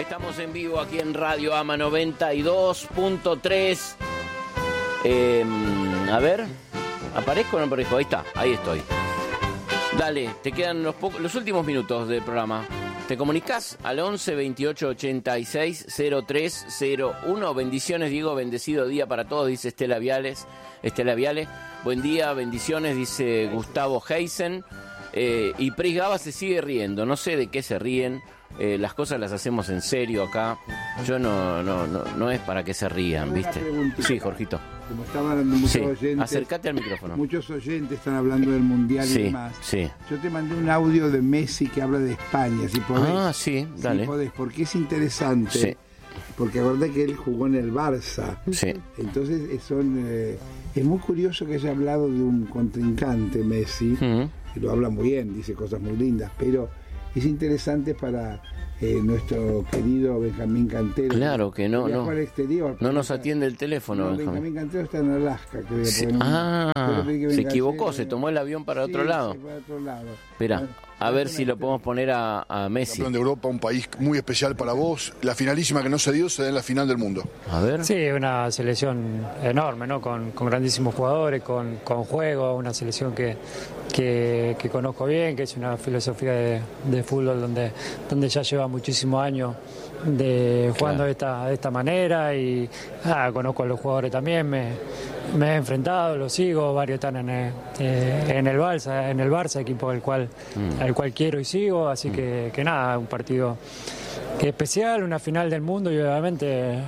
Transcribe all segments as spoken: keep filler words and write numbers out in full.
Estamos en vivo aquí en Radio Ama noventa y dos punto tres. Eh, a ver, ¿aparezco o no aparezco? Ahí está, ahí estoy. Dale, te quedan los, po- los últimos minutos del programa. Te comunicás al once veintiocho ochenta y seis cero tres cero uno. Bendiciones, Diego, bendecido día para todos, dice Estela Viales. Estela Viale, buen día, bendiciones, dice Gustavo Heisen. Eh, y Pris Gaba se sigue riendo, no sé de qué se ríen. Eh, las cosas las hacemos en serio acá. Yo no, no, no, no es para que se rían, ¿viste? Sí, Jorgito. Como estaban hablando muchos Sí, oyentes, acércate al micrófono. Muchos oyentes están hablando del Mundial Sí, y demás. sí. Yo te mandé un audio de Messi que habla de España, si podés. Ah, sí, dale. Si podés, porque es interesante. Sí. Porque acordé que él jugó en el Barça. Sí. Entonces eh, son, eh, es muy curioso que haya hablado de un contrincante, Messi. Mm. Y lo habla muy bien, dice cosas muy lindas, pero es interesante para eh, nuestro querido Benjamín Cantero. Claro que no, viajó no. al exterior. No nos atiende el teléfono, No, Benjamín. Benjamín Cantero está en Alaska, creo. Sí. porque no- Ah, yo le pedí que se venga equivocó, ayer, se tomó el avión para sí, otro lado. sí, para otro lado. Espera, Bueno, a ver bueno, si lo podemos poner a, a Messi. Campeón de Europa, un país muy especial para vos. La finalísima que no se dio se da en la final del mundo. A ver. Sí, una selección enorme, ¿no? Con, con grandísimos jugadores, con, con juego, una selección que, que, que conozco bien, que es una filosofía de, de fútbol donde, donde ya lleva muchísimos años de jugando Claro. de, esta, de esta manera y ah, conozco a los jugadores también, me, me he enfrentado, los sigo, varios están en el, eh, en el Barça, en el Barça, equipo al cual, Mm. al cual quiero y sigo, así que, que nada, un partido que especial, una final del mundo y obviamente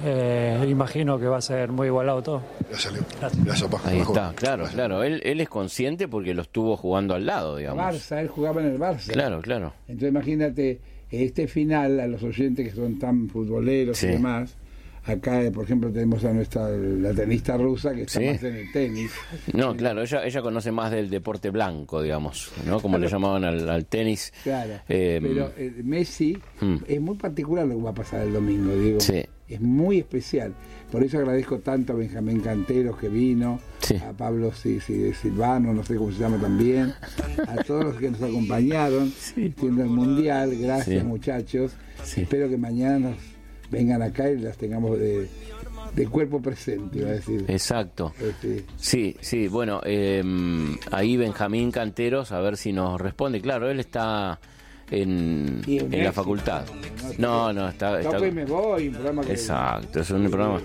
eh, imagino que va a ser muy igualado todo. Gracias, Leo. Gracias, Paco. Ahí Mejor. está, claro, Gracias. claro. Él, él es consciente porque lo estuvo jugando al lado, digamos. Barça, él jugaba en el Barça. Claro, claro. Entonces imagínate, este final, a los oyentes que son tan futboleros Sí. y demás, acá, eh, por ejemplo, tenemos a nuestra la tenista rusa que está Sí. más en el tenis. No, claro, ella, ella conoce más del deporte blanco, digamos, ¿no? Como le llamaban al, al tenis. Claro. Eh, Pero eh, Messi mm. es muy particular lo que va a pasar el domingo, Diego. Sí. Es muy especial. Por eso agradezco tanto a Benjamín Canteros que vino, Sí. a Pablo Si- Si- Silvano, no sé cómo se llama también, a todos los que nos acompañaron viendo el Mundial. Gracias, Sí. muchachos. Sí. Espero que mañana nos vengan acá y las tengamos de, de cuerpo presente, iba a decir. Exacto. Este, Sí, sí, bueno, eh, ahí Benjamín Canteros, a ver si nos responde. Claro, él está en, Y en en la México, facultad. ¿no? No, no, está... está- toco y me voy, un programa que... Exacto, es un programa...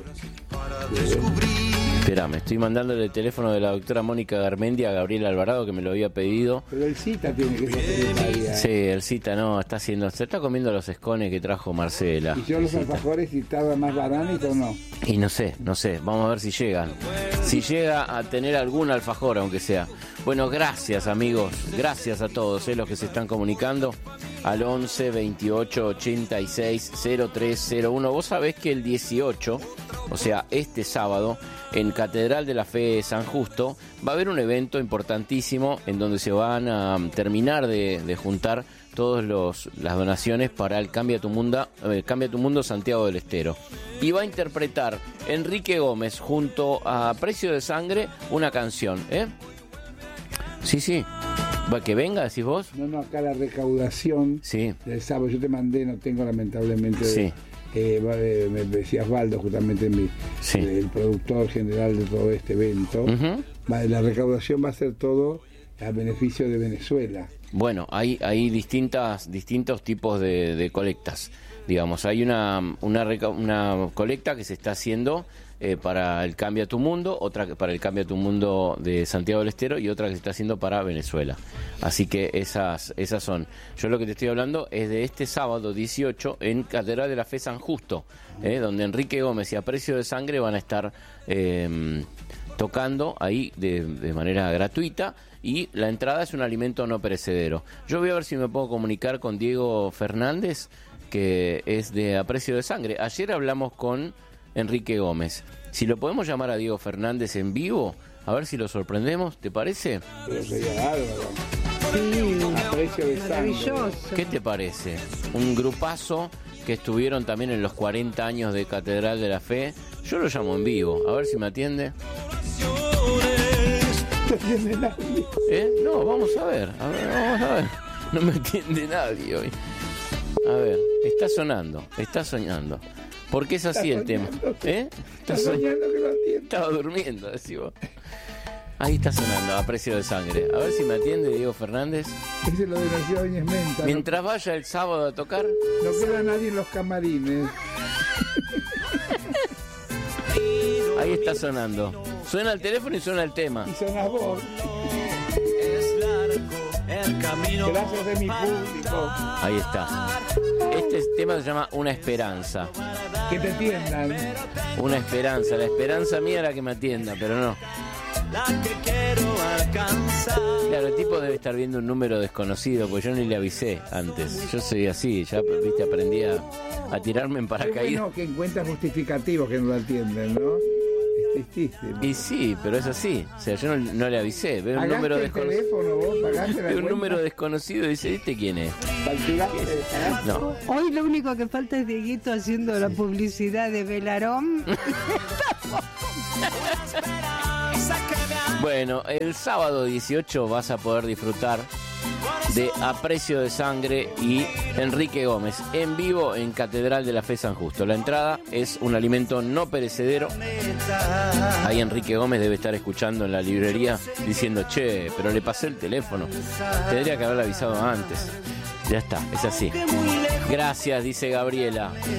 Espera, me estoy mandándole el teléfono de la doctora Mónica Garmendia a Gabriel Alvarado, que me lo había pedido. Pero el cita tiene que ser secretaria. Sí, el cita no, está haciendo... Se está comiendo los escones que trajo Marcela. Y yo los alfajores, si tarda más bananito o no. Y no sé, no sé, vamos a ver si llegan. Si llega a tener algún alfajor, aunque sea. Bueno, gracias amigos, gracias a todos eh, los que se están comunicando al once veintiocho ochenta y seis cero tres cero uno. Vos sabés que el dieciocho, o sea, este sábado, en Catedral de la Fe San Justo, va a haber un evento importantísimo en donde se van a terminar de, de juntar todas las donaciones para el Cambia tu Mundo, eh, Cambia tu Mundo Santiago del Estero. Y va a interpretar Enrique Gómez junto a Precio de Sangre una canción, ¿eh? Sí, sí. ¿Va que venga, decís vos? No, no, acá la recaudación Sí. del sábado, yo te mandé, no tengo lamentablemente, Sí. eh, va- eh, me decía Osvaldo, justamente mi, Sí. eh, el productor general de todo este evento. Ujú. Va- la recaudación va a ser todo a beneficio de Venezuela. Bueno, hay, hay distintas, distintos tipos de, de colectas. Digamos, hay una, una, reca- una colecta que se está haciendo eh, para el Cambia tu Mundo, otra que para el Cambia tu Mundo de Santiago del Estero y otra que se está haciendo para Venezuela. Así que esas, esas son. Yo lo que te estoy hablando es de este sábado dieciocho en Catedral de la Fe San Justo, eh, donde Enrique Gómez y A Precio de Sangre van a estar eh, tocando ahí de, de manera gratuita. Y la entrada es un alimento no perecedero. Yo voy a ver si me puedo comunicar con Diego Fernández, que es de A Precio de Sangre. Ayer hablamos con Enrique Gómez. Si lo podemos llamar a Diego Fernández en vivo, a ver si lo sorprendemos, ¿te parece? Pero sería bárbaro. Sí, A precio de sangre. maravilloso. ¿Qué te parece? Un grupazo que estuvieron también en los cuarenta años de Catedral de la Fe. Yo lo llamo en vivo, a ver si me atiende. No entiende nadie. ¿Eh? No, vamos a ver, a ver, vamos a ver. No me entiende nadie hoy. A ver, está sonando, está soñando. ¿Por qué es así el tema? ¿Eh? Está soñando que lo atiende. Estaba durmiendo, decís vos. Ahí está sonando, Aprecio de Sangre. A ver si me atiende Diego Fernández. Ese es lo de la ciudad de Doña Menta. Mientras vaya el sábado a tocar. No queda nadie en los camarines. Ahí está sonando. Suena el teléfono y suena el tema. Y sonás vos. Gracias de mi público. Ahí está. Este tema se llama Una Esperanza. Que te atiendan. Una esperanza. La esperanza mía era que me atienda, pero no. La que quiero alcanzar. Claro, el tipo debe estar viendo un número desconocido, porque yo ni le avisé antes. Yo soy así, ya viste, aprendí a, a tirarme en paracaídas. No, que encuentras justificativos que no lo atienden, ¿no? Es tristísimo. Y sí, pero es así. O sea, yo no, no le avisé. Veo un número el desconocido. teléfono, vos pagaste la Veo un cuenta. número desconocido y dice, ¿este quién es? Facturaste, pagaste. No. Hoy lo único que falta es Dieguito haciendo la publicidad de Velarón. Bueno, el sábado dieciocho vas a poder disfrutar de Aprecio de Sangre y Enrique Gómez en vivo en Catedral de la Fe San Justo. La entrada es un alimento no perecedero. Ahí Enrique Gómez debe estar escuchando en la librería diciendo, che, pero le pasé el teléfono. Tendría que haberle avisado antes. Ya está, es así. Gracias, dice Gabriela.